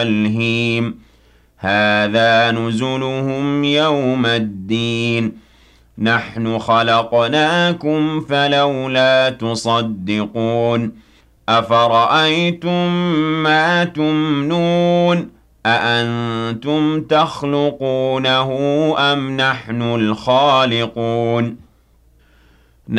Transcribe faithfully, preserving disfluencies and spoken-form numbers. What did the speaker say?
الهيم هذا نزلهم يوم الدين نحن خلقناكم فلولا تصدقون أفرأيتم ما تمنون أأنتم تخلقونه أم نحن الخالقون